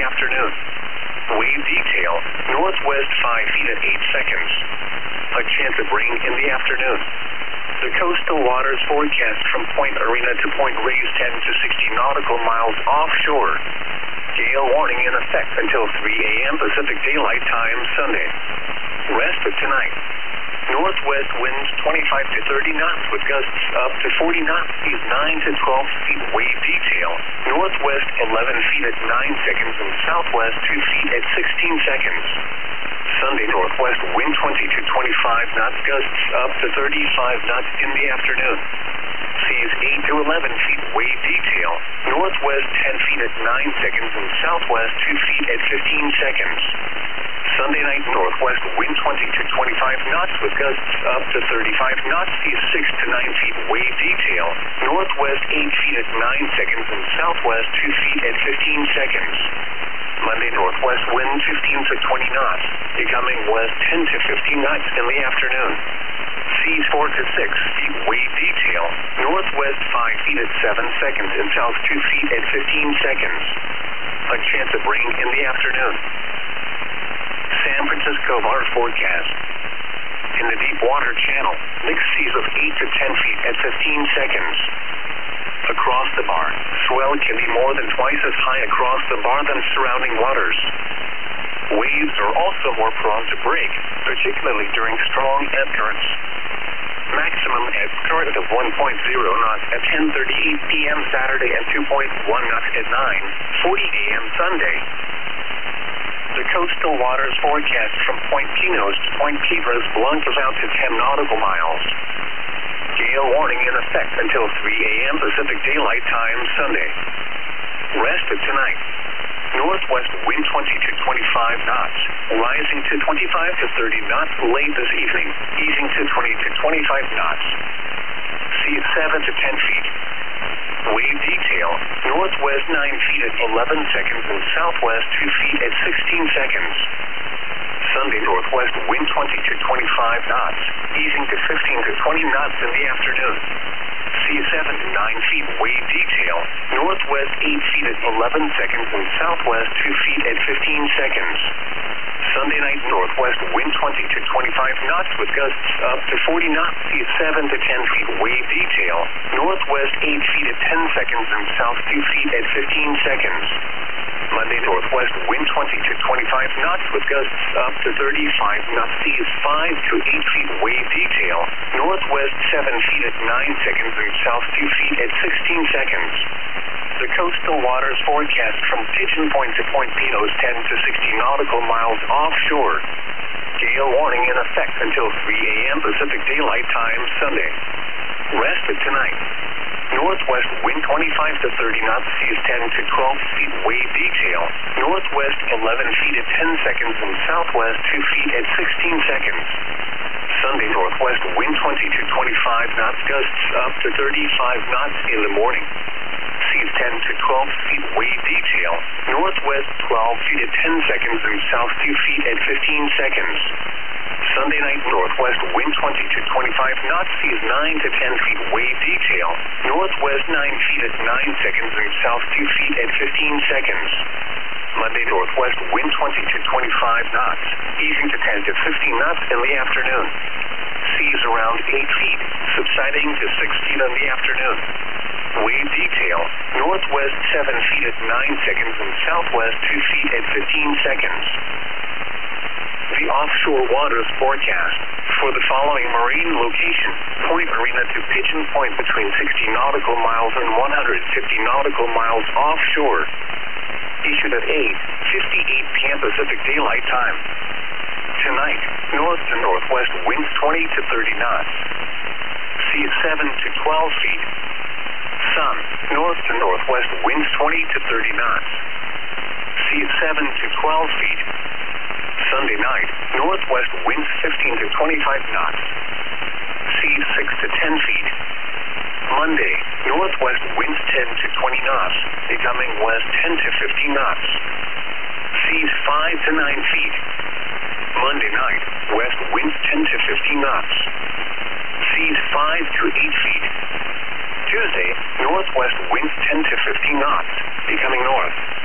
the afternoon. Wave detail, northwest 5 feet at 8 seconds. A chance of rain in the afternoon. The coastal waters forecast from Point Arena to Point Reyes 10 to 60 nautical miles offshore. Gale warning in effect until 3 a.m. Pacific Daylight Time Sunday. Rest of tonight. Northwest winds 25 to 30 knots with gusts up to 40 knots. Seas 9 to 12 feet. Wave detail. Northwest 11 feet at 9 seconds and southwest 2 feet at 16 seconds. Sunday northwest wind 20 to 25 knots. Gusts up to 35 knots in the afternoon. Seas 8 to 11 feet. Wave detail. Northwest 10 feet at 9 seconds and southwest 2 feet at 15 seconds. Sunday night northwest wind 20 to 25 knots with gusts up to 35 knots. Seas 6 to 9 feet. Wave detail. Northwest 8 feet at 9 seconds and southwest 2 feet at 15 seconds. Monday northwest wind 15 to 20 knots. Becoming west 10 to 15 knots in the afternoon. Seas 4 to 6 feet. Wave detail. Northwest 5 feet at 7 seconds and south 2 feet at 15 seconds. A chance of rain in the afternoon. San Francisco water forecast. In the deep water channel, mixed seas of 8 to 10 feet at 15 seconds. Across the bar, swell can be more than twice as high across the bar than surrounding waters. Waves are also more prone to break, particularly during strong ebb currents. Maximum ebb current of 1.0 knots at 10:38 p.m. Saturday and 2.1 knots at 9:40 a.m. Sunday. The coastal waters forecast from Point Pinos to Point Piedras Blancas out to 10 nautical miles. Gale warning in effect until 3 a.m. Pacific Daylight Time Sunday. Rest of tonight. Northwest wind 20 to 25 knots, rising to 25 to 30 knots late this evening, easing to 20 to 25 knots. Seas 7 to 10 feet. Wave detail, northwest 9 feet at 11 seconds and southwest 2 feet at 16 seconds. Sunday northwest wind 20 to 25 knots, easing to 15 to 20 knots in the afternoon. Seas 7 to 9 feet. Wave detail, northwest 8 feet at 11 seconds and southwest 2 feet at 15 seconds. Sunday night northwest wind 20 to 25 knots with gusts up to 40 knots. Seas 7 to 10 feet. Wave detail, northwest 8 feet at 10 seconds and south 2 feet at 15 seconds. Monday northwest wind 20 to 25 knots with gusts up to 35 knots. Seas 5 to 8 feet. Wave detail, northwest 7 feet at 9 seconds and south 2 feet at 16 seconds. The coastal waters forecast from Pigeon Point to Point Pinos 10 to 60 nautical miles offshore. Gale warning in effect until 3 a.m. Pacific Daylight Time Sunday. Rest of tonight. Northwest wind 25 to 30 knots. Seas 10 to 12 feet. Wave detail, northwest 11 feet at 10 seconds and southwest 2 feet at 16 seconds. Sunday northwest wind 20 to 25 knots. Gusts up to 35 knots in the morning. Seas 10 to 12 feet. Wave detail, northwest 12 feet at 10 seconds and south 2 feet at 15 seconds. Sunday night northwest wind 20 to 25 knots. Seas 9 to 10 feet. Wave detail, northwest 9 feet at 9 seconds and south 2 feet at 15 seconds. Monday northwest wind 20 to 25 knots, easing to 10 to 15 knots in the afternoon. Seas around 8 feet, subsiding to 6 feet in the afternoon. Wave detail, northwest 7 feet at 9 seconds and southwest 2 feet at 15 seconds. The offshore waters forecast for the following marine location: Point Arena to Pigeon Point between 60 nautical miles and 150 nautical miles offshore. Issued at 8:58 p.m. Pacific Daylight Time. Tonight, north to northwest winds 20 to 30 knots. Seas 7 to 12 feet. Sun, north to northwest winds 20 to 30 knots. Seas 7 to 12 feet. Sunday night, northwest winds 15 to 25 knots. Seas 6 to 10 feet. Monday, northwest winds 10 to 20 knots, becoming west 10 to 15 knots. Seas 5 to 9 feet. Monday night, west winds 10 to 15 knots. Seas 5 to 8 feet. Tuesday, northwest winds 10 to 15 knots, becoming north.